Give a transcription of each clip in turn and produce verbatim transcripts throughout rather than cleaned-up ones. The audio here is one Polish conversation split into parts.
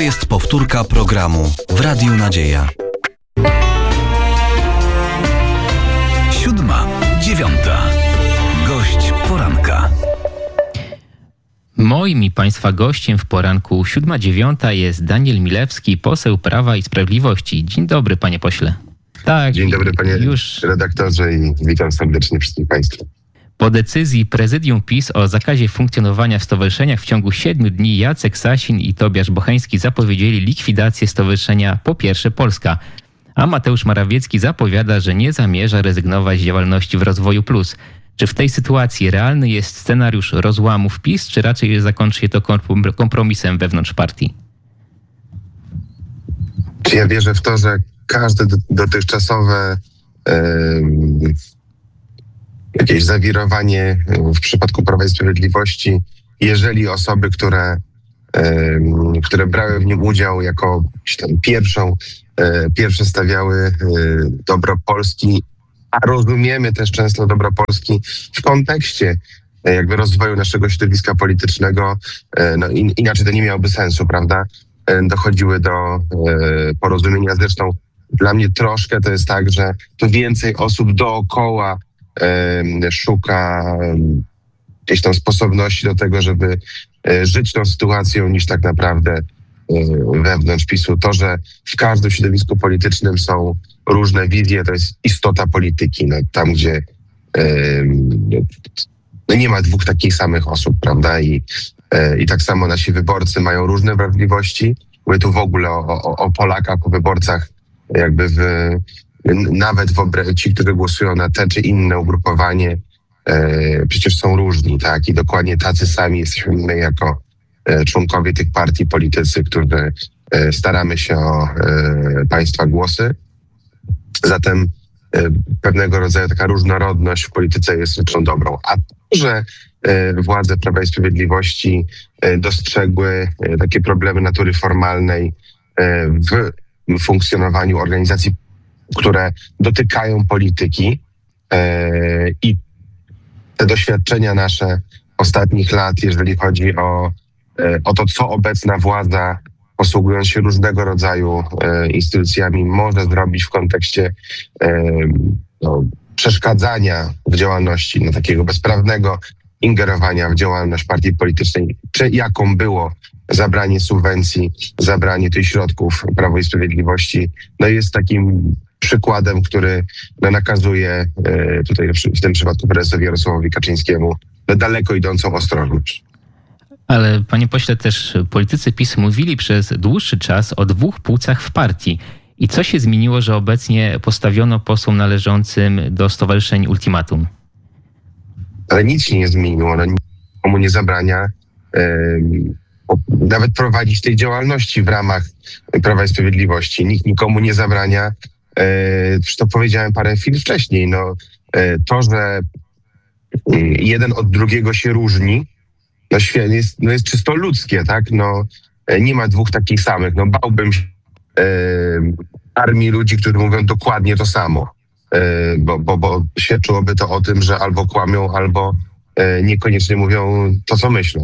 jest powtórka programu w Radiu Nadzieja. Siódma, dziewiąta. Gość poranka. Moim i Państwa gościem w poranku siódma dziewiąta jest Daniel Milewski, poseł Prawa i Sprawiedliwości. Dzień dobry, panie pośle. Tak, Dzień dobry, panie już... redaktorze, i witam serdecznie wszystkich Państwa. Po decyzji prezydium PiS o zakazie funkcjonowania w stowarzyszeniach w ciągu siedmiu dni Jacek Sasin i Tobiasz Bocheński zapowiedzieli likwidację stowarzyszenia Po Pierwsze Polska. A Mateusz Morawiecki zapowiada, że nie zamierza rezygnować z działalności w Rozwoju Plus. Czy w tej sytuacji realny jest scenariusz rozłamów PiS, czy raczej zakończy się to kompromisem wewnątrz partii? Ja wierzę w to, że każde dotychczasowe yy, jakieś zawirowanie w przypadku Prawa i Sprawiedliwości, jeżeli osoby, które, yy, które brały w nim udział jako tam pierwszą, yy, pierwsze stawiały yy, dobro Polski, a rozumiemy też często dobro Polski w kontekście jakby rozwoju naszego środowiska politycznego, no in, inaczej to nie miałoby sensu, prawda? Dochodziły do e, porozumienia. Zresztą dla mnie troszkę to jest tak, że to więcej osób dookoła e, szuka e, gdzieś tam sposobności do tego, żeby e, żyć tą sytuacją, niż tak naprawdę e, wewnątrz PiSu. To, że w każdym środowisku politycznym są różne wizje, to jest istota polityki. No, tam, gdzie e, no nie ma dwóch takich samych osób, prawda? I, e, i tak samo nasi wyborcy mają różne wrażliwości. Mówię tu w ogóle o, o, o Polakach, o wyborcach, jakby w, nawet w ci, którzy głosują na te czy inne ugrupowanie, e, przecież są różni, tak? I dokładnie tacy sami jesteśmy my jako e, członkowie tych partii, politycy, którzy e, staramy się o e, państwa głosy. Zatem e, pewnego rodzaju taka różnorodność w polityce jest rzeczą dobrą. A to, że e, władze Prawa i Sprawiedliwości e, dostrzegły e, takie problemy natury formalnej e, w funkcjonowaniu organizacji, które dotykają polityki e, i te doświadczenia nasze ostatnich lat, jeżeli chodzi o, e, o to, co obecna władza, posługując się różnego rodzaju e, instytucjami, może zrobić w kontekście e, no, przeszkadzania w działalności, no, takiego bezprawnego ingerowania w działalność partii politycznej, czy jaką było zabranie subwencji, zabranie tych środków Prawo i Sprawiedliwości, no jest takim przykładem, który no, nakazuje e, tutaj w tym przypadku prezesowi Jarosławowi Kaczyńskiemu no, daleko idącą ostrożność. Ale panie pośle, też politycy PiS mówili przez dłuższy czas o dwóch płcach w partii. I co się zmieniło, że obecnie postawiono posłom należącym do stowarzyszeń ultimatum? Ale nic się nie zmieniło. No, nikomu nie zabrania e, nawet prowadzić tej działalności w ramach Prawa i Sprawiedliwości. Nikt nikomu nie zabrania, e, to powiedziałem parę chwil wcześniej, no, e, to, że jeden od drugiego się różni, no, jest, no jest czysto ludzkie, tak? No, nie ma dwóch takich samych. No, bałbym się e, armii ludzi, którzy mówią dokładnie to samo, e, bo, bo, bo świadczyłoby to o tym, że albo kłamią, albo e, niekoniecznie mówią to, co myślą.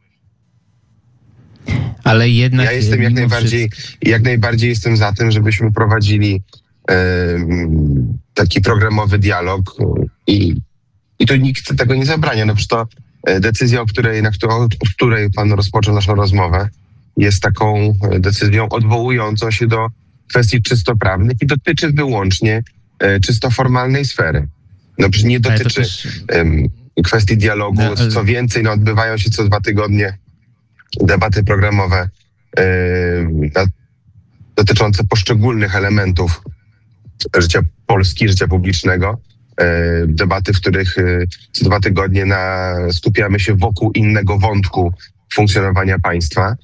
Ale jednak... Ja jestem jak najbardziej, wszystko... jak najbardziej jestem za tym, żebyśmy prowadzili e, taki programowy dialog i, i to nikt tego nie zabrania. No przecież to decyzja, o której, na którą, od której pan rozpoczął naszą rozmowę, jest taką decyzją odwołującą się do kwestii czysto prawnych i dotyczy wyłącznie e, czysto formalnej sfery. No przecież nie dotyczy też... em, kwestii dialogu. No, ale... Co więcej, no, odbywają się co dwa tygodnie debaty programowe e, na, dotyczące poszczególnych elementów życia Polski, życia publicznego. Debaty, w których co dwa tygodnie na, skupiamy się wokół innego wątku funkcjonowania państwa.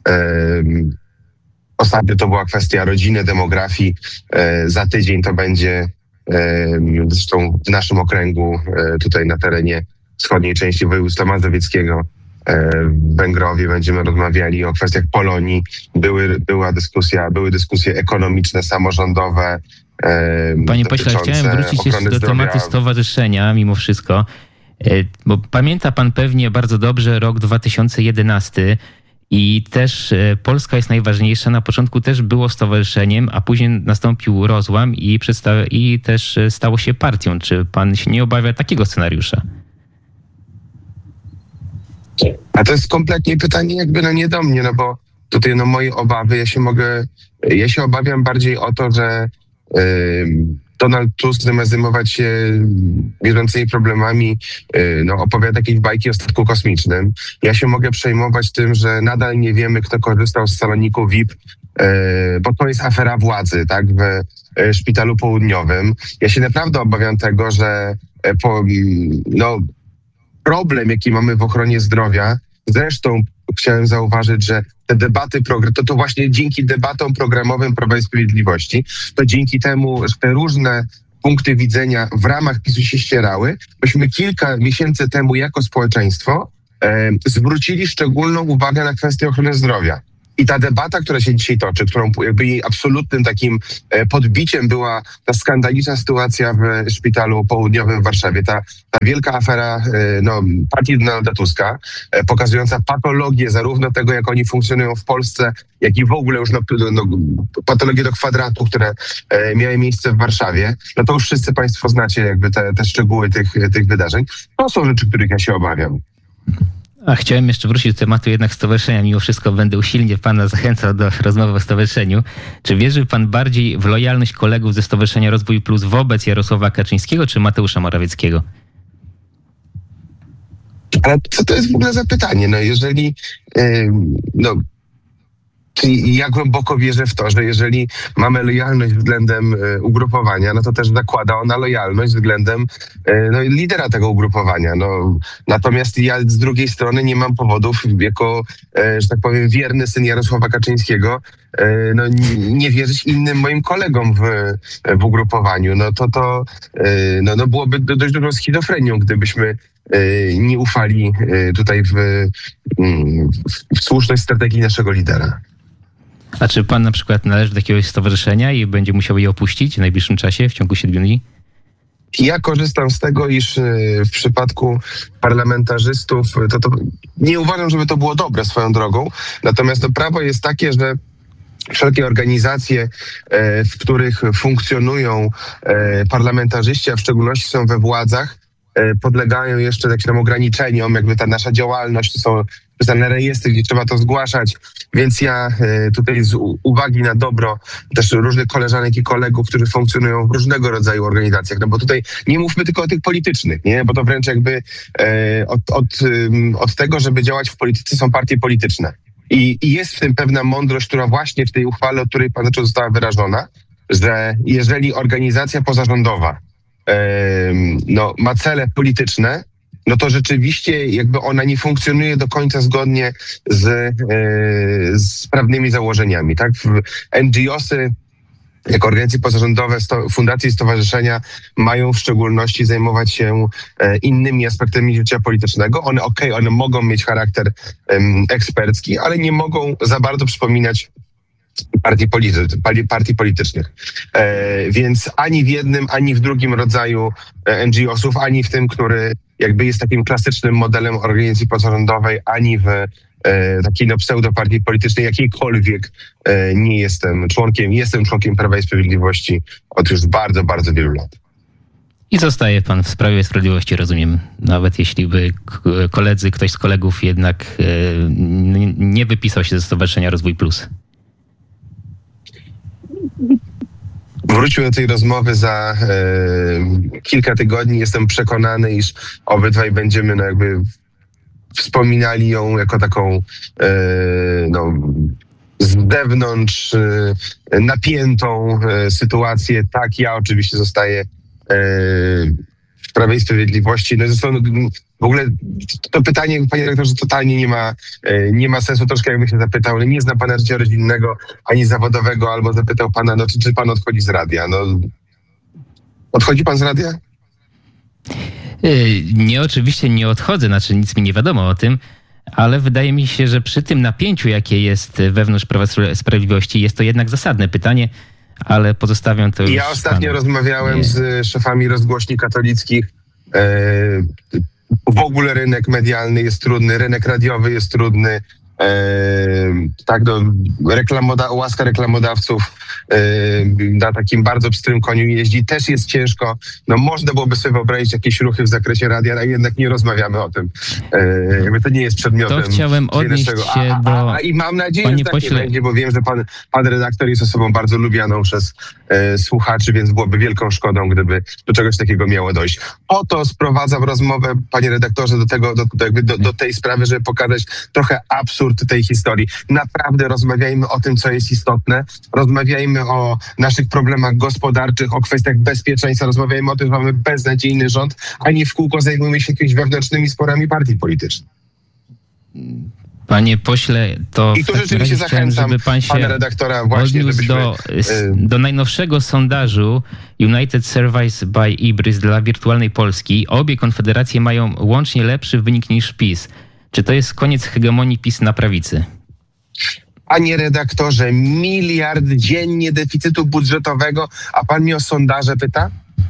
Ostatnio to była kwestia rodziny, demografii. Za tydzień to będzie zresztą w naszym okręgu, tutaj na terenie wschodniej części województwa mazowieckiego, w Węgrowie będziemy rozmawiali o kwestiach Polonii. Były, była dyskusja, były dyskusje ekonomiczne, samorządowe. Panie pośle, chciałem wrócić jeszcze do tematu stowarzyszenia mimo wszystko, bo pamięta pan pewnie bardzo dobrze rok dwa tysiące jedenasty I też e, Polska jest najważniejsza. Na początku też było stowarzyszeniem, a później nastąpił rozłam i, przedsta- i też e, stało się partią. Czy pan się nie obawia takiego scenariusza? A to jest kompletnie pytanie jakby no nie do mnie, no bo tutaj no moje obawy, ja się mogę, ja się obawiam bardziej o to, że yy, Donald Tusk zamiast zajmować się bieżącymi problemami, yy, no opowiada jakieś bajki o statku kosmicznym. Ja się mogę przejmować tym, że nadal nie wiemy, kto korzystał z saloniku V I P, yy, bo to jest afera władzy, tak, w yy, Szpitalu Południowym. Ja się naprawdę obawiam tego, że yy, po, yy, no problem, jaki mamy w ochronie zdrowia, zresztą chciałem zauważyć, że te debaty, to, to właśnie dzięki debatom programowym Prawa i Sprawiedliwości, to dzięki temu, że te różne punkty widzenia w ramach PiSu się ścierały, myśmy kilka miesięcy temu jako społeczeństwo e, zwrócili szczególną uwagę na kwestię ochrony zdrowia. I ta debata, która się dzisiaj toczy, którą jakby jej absolutnym takim podbiciem była ta skandaliczna sytuacja w Szpitalu Południowym w Warszawie, ta, ta wielka afera no, partii Donalda Tuska, pokazująca patologię zarówno tego, jak oni funkcjonują w Polsce, jak i w ogóle już no, no, patologię do kwadratu, które miały miejsce w Warszawie. No to już wszyscy państwo znacie jakby te, te szczegóły tych, tych wydarzeń. To są rzeczy, których ja się obawiam. A chciałem jeszcze wrócić do tematu jednak stowarzyszenia. Mimo wszystko będę usilnie pana zachęcał do rozmowy o stowarzyszeniu. Czy wierzy pan bardziej w lojalność kolegów ze Stowarzyszenia Rozwój Plus wobec Jarosława Kaczyńskiego czy Mateusza Morawieckiego? Ale co to jest w ogóle za pytanie? No jeżeli... Yy, no, Czyli ja głęboko wierzę w to, że jeżeli mamy lojalność względem y, ugrupowania, no to też zakłada ona lojalność względem y, no, lidera tego ugrupowania. No, natomiast ja z drugiej strony nie mam powodów jako, y, że tak powiem, wierny syn Jarosława Kaczyńskiego, y, no, nie, nie wierzyć innym moim kolegom w, w ugrupowaniu. No to, to y, no, no byłoby dość dużą schizofrenią, gdybyśmy y, nie ufali y, tutaj w, y, w, w słuszność strategii naszego lidera. A czy pan na przykład należy do jakiegoś stowarzyszenia i będzie musiał je opuścić w najbliższym czasie, w ciągu siedmiu dni? Ja korzystam z tego, iż w przypadku parlamentarzystów, to, to nie uważam, żeby to było dobre swoją drogą, natomiast to prawo jest takie, że wszelkie organizacje, w których funkcjonują parlamentarzyści, a w szczególności są we władzach, podlegają jeszcze jakimś tam ograniczeniom, jakby ta nasza działalność, to są specjalne rejestry, gdzie trzeba to zgłaszać, więc ja tutaj z uwagi na dobro też różnych koleżanek i kolegów, którzy funkcjonują w różnego rodzaju organizacjach, no bo tutaj nie mówmy tylko o tych politycznych, nie, bo to wręcz jakby od, od, od tego, żeby działać w polityce są partie polityczne. I, I jest w tym pewna mądrość, która właśnie w tej uchwale, o której pan zaczął, została wyrażona, że jeżeli organizacja pozarządowa no, ma cele polityczne, no to rzeczywiście jakby ona nie funkcjonuje do końca zgodnie z, z prawnymi założeniami. Tak? N G O sy jako organizacje pozarządowe, sto, fundacje i stowarzyszenia mają w szczególności zajmować się innymi aspektami życia politycznego. One okej, okay, one mogą mieć charakter um, ekspercki, ale nie mogą za bardzo przypominać Partii, polity, partii politycznych. E, więc ani w jednym, ani w drugim rodzaju N G O sów, ani w tym, który jakby jest takim klasycznym modelem organizacji pozarządowej, ani w e, takiej no, pseudopartii politycznej, jakiejkolwiek e, nie jestem członkiem. Jestem członkiem Prawa i Sprawiedliwości od już bardzo, bardzo wielu lat. I zostaje pan w Prawie i Sprawiedliwości, rozumiem, nawet jeśli by koledzy, ktoś z kolegów jednak e, nie wypisał się ze Stowarzyszenia Rozwój Plus. Wróćmy do tej rozmowy za e, kilka tygodni. Jestem przekonany, iż obydwaj będziemy no, jakby wspominali ją jako taką e, no, z zewnątrz e, napiętą e, sytuację. Tak, ja oczywiście zostaję e, w Prawie i Sprawiedliwości. No, zresztą, w ogóle to pytanie, panie rektorze, totalnie nie ma, nie ma sensu. Troszkę jakby się zapytał, nie zna pana życia rodzinnego ani zawodowego, albo zapytał pana, no czy, czy pan odchodzi z radia? No, odchodzi pan z radia? Nie, oczywiście nie odchodzę, znaczy nic mi nie wiadomo o tym, ale wydaje mi się, że przy tym napięciu, jakie jest wewnątrz Prawa i Sprawiedliwości, jest to jednak zasadne pytanie, ale pozostawiam to już Ja ostatnio panu. rozmawiałem nie. z szefami rozgłośni katolickich. W ogóle rynek medialny jest trudny, rynek radiowy jest trudny. tak, do reklamoda- łaska reklamodawców na takim bardzo pstrym koniu jeździ, też jest ciężko. No można byłoby sobie wyobrazić jakieś ruchy w zakresie radia, ale jednak nie rozmawiamy o tym. Jakby to nie jest przedmiotem. To chciałem odnieść naszego. się a, do... a, a, I mam nadzieję, Panie że tak pośle... nie będzie, bo wiem, że pan, pan redaktor jest osobą bardzo lubianą przez e, słuchaczy, więc byłoby wielką szkodą, gdyby do czegoś takiego miało dojść. Oto sprowadzam rozmowę, panie redaktorze, do tego, do, do, jakby do, do tej sprawy, żeby pokazać trochę absurd tej historii. Naprawdę rozmawiajmy o tym, co jest istotne. Rozmawiajmy o naszych problemach gospodarczych, o kwestiach bezpieczeństwa. Rozmawiajmy o tym, że mamy beznadziejny rząd, a nie w kółko zajmujemy się jakimiś wewnętrznymi sporami partii politycznych. Panie pośle, to I tu w takim rzeczywiście razie chciałem, zachęcam żeby pan się pana redaktora właśnie, odniósł żebyśmy... do, do najnowszego sondażu United Surveys by Ibris dla Wirtualnej Polski. Obie konfederacje mają łącznie lepszy wynik niż PiS. Czy to jest koniec hegemonii PiS na prawicy? Panie redaktorze, miliard dziennie deficytu budżetowego, a pan mnie o sondaże pyta?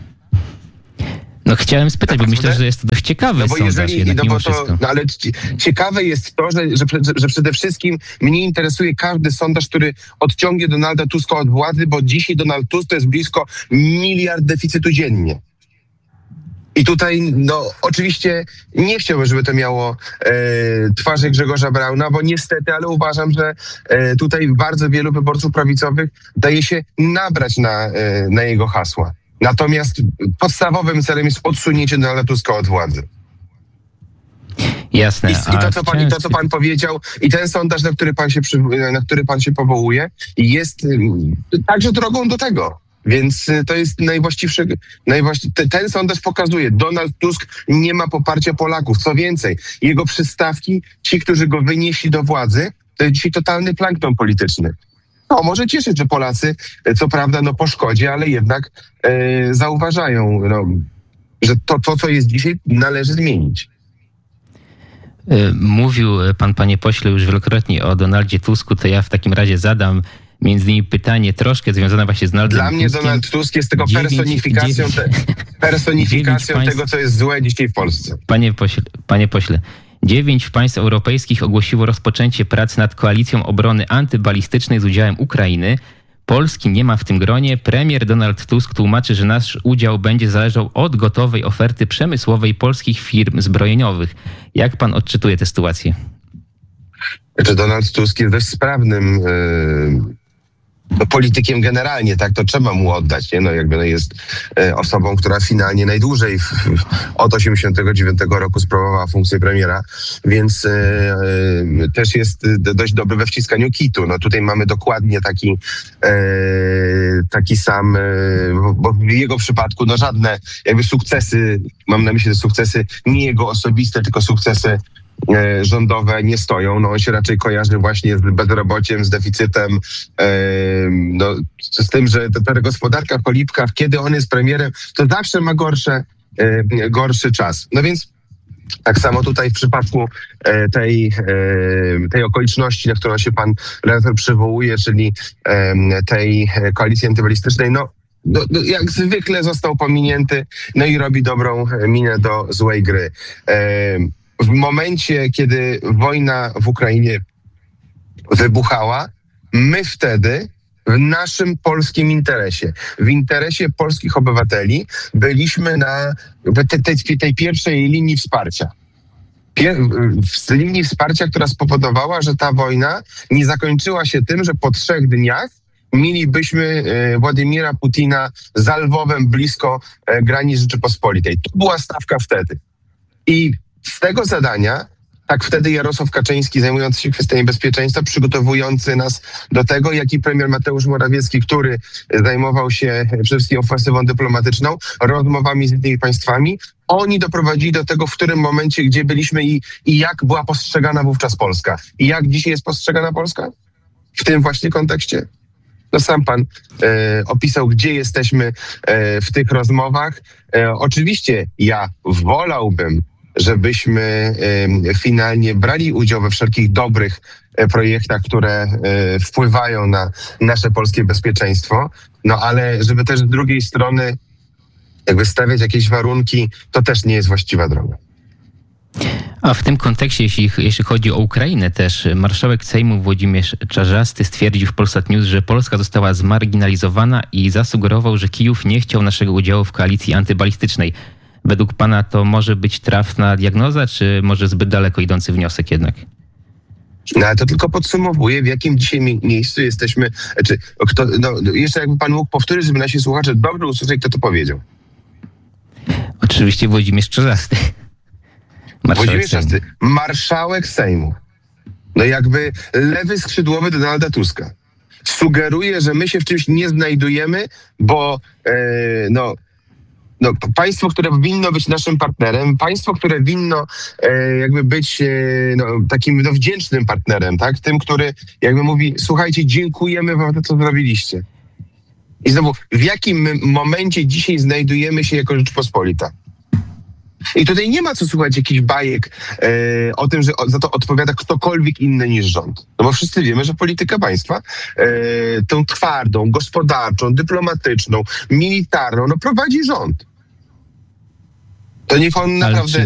No chciałem spytać, bo myślę, że jest to dość ciekawy No bo sondaż jeżeli, jednak no mimo bo to, wszystko. no ale ci- ciekawe jest to, że, że, że, że przede wszystkim mnie interesuje każdy sondaż, który odciągnie Donalda Tuska od władzy, bo dzisiaj Donald Tusk to jest blisko miliard deficytu dziennie. I tutaj, no oczywiście nie chciałbym, żeby to miało e, twarzy Grzegorza Brauna, bo niestety, ale uważam, że e, tutaj bardzo wielu wyborców prawicowych daje się nabrać na, e, na jego hasła. Natomiast podstawowym celem jest odsunięcie Donalda Tuska od władzy. Jasne. I, i, a to, co pan, i to, co pan powiedział, i ten sondaż, na który pan się, przy, na który pan się powołuje, jest y, także drogą do tego. Więc y, to jest najwłaściwszy, najwłaści- te, ten sondaż pokazuje, Donald Tusk nie ma poparcia Polaków. Co więcej, jego przystawki, ci, którzy go wynieśli do władzy, to jest dzisiaj totalny plankton polityczny. No, może cieszyć, że Polacy, co prawda, no po szkodzie, ale jednak e, zauważają, no, że to, to, co jest dzisiaj, należy zmienić. Y, Mówił pan, panie pośle, już wielokrotnie o Donaldzie Tusku, to ja w takim razie zadam między innymi pytanie troszkę związane właśnie z Donaldem Dla mnie Tuskiem. Donald Tusk jest tylko Dziewięć- personifikacją, te, personifikacją dziewięć tego, co jest złe dzisiaj w Polsce. Panie pośle, panie pośle, dziewięć państw europejskich ogłosiło rozpoczęcie prac nad koalicją obrony antybalistycznej z udziałem Ukrainy. Polski nie ma w tym gronie. Premier Donald Tusk tłumaczy, że nasz udział będzie zależał od gotowej oferty przemysłowej polskich firm zbrojeniowych. Jak pan odczytuje tę sytuację? Że Donald Tusk jest dość sprawnym yy, no, politykiem generalnie, tak, to trzeba mu oddać, nie? No jakby no jest e, osobą, która finalnie najdłużej w, w, od osiemdziesiątego dziewiątego roku sprawowała funkcję premiera, więc e, e, też jest e, dość dobry we wciskaniu kitu. No tutaj mamy dokładnie taki e, taki sam, e, bo, bo w jego przypadku no żadne jakby sukcesy, mam na myśli te sukcesy nie jego osobiste, tylko sukcesy e, rządowe nie stoją. No on się raczej kojarzy właśnie z bezrobociem, z deficytem, e, no, z tym, że ta, ta gospodarka po Lipkach, kiedy on jest premierem, to zawsze ma gorsze, e, gorszy czas. No więc tak samo tutaj w przypadku e, tej, e, tej okoliczności, na którą się pan redaktor przywołuje, czyli e, tej koalicji antybalistycznej, no No, no, jak zwykle został pominięty, no i robi dobrą minę do złej gry. E, w momencie, kiedy wojna w Ukrainie wybuchała, my wtedy w naszym polskim interesie, w interesie polskich obywateli, byliśmy na tej, tej, tej pierwszej linii wsparcia. Pier, w linii wsparcia, która spowodowała, że ta wojna nie zakończyła się tym, że po trzech dniach mielibyśmy Władimira Putina za Lwowem blisko granic Rzeczypospolitej. To była stawka wtedy. I z tego zadania, tak wtedy Jarosław Kaczyński, zajmujący się kwestiami bezpieczeństwa, przygotowujący nas do tego, jak i premier Mateusz Morawiecki, który zajmował się przede wszystkim ofensywą dyplomatyczną, rozmowami z innymi państwami, oni doprowadzili do tego, w którym momencie, gdzie byliśmy i, i jak była postrzegana wówczas Polska. I jak dzisiaj jest postrzegana Polska? W tym właśnie kontekście. No sam pan e, opisał, gdzie jesteśmy e, w tych rozmowach. E, oczywiście ja wolałbym, żebyśmy e, finalnie brali udział we wszelkich dobrych e, projektach, które e, wpływają na nasze polskie bezpieczeństwo, no ale żeby też z drugiej strony jakby stawiać jakieś warunki, to też nie jest właściwa droga. A w tym kontekście, jeśli, jeśli chodzi o Ukrainę też, marszałek Sejmu Włodzimierz Czarzasty stwierdził w Polsat News, że Polska została zmarginalizowana i zasugerował, że Kijów nie chciał naszego udziału w koalicji antybalistycznej. Według pana to może być trafna diagnoza, czy może zbyt daleko idący wniosek jednak? No ale to tylko podsumowuje, w jakim dzisiaj mie- miejscu jesteśmy. Czy kto, no, jeszcze jakby pan mógł powtórzyć, żeby nasi słuchacze dobrze usłyszeli, kto to powiedział. Oczywiście Włodzimierz Czarzasty. Marszałek Włodzimierz Sejmu. Czarzasty, marszałek Sejmu. No jakby lewy skrzydłowy Donalda Tuska. Sugeruje, że my się w czymś nie znajdujemy, bo e, no, no, państwo, które winno być naszym partnerem, państwo, które winno e, jakby być e, no, takim no, wdzięcznym partnerem, tak? Tym, który jakby mówi, słuchajcie, dziękujemy wam za to, co zrobiliście. I znowu, w jakim my momencie dzisiaj znajdujemy się jako Rzeczpospolita? I tutaj nie ma co słuchać jakichś bajek e, o tym, że o, za to odpowiada ktokolwiek inny niż rząd. No bo wszyscy wiemy, że polityka państwa e, tą twardą, gospodarczą, dyplomatyczną, militarną, no prowadzi rząd. To niech on Ale naprawdę... czy-